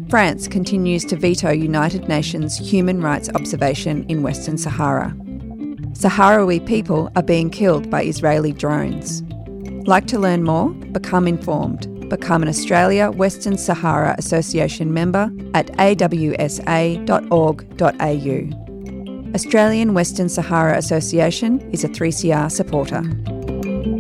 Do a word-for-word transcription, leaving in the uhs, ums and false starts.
France continues to veto United Nations human rights observation in Western Sahara. Sahrawi people are being killed by Israeli drones. Like to learn more? Become informed. Become an Australia Western Sahara Association member at a w s a dot org dot a u. Australian Western Sahara Association is a three C R supporter.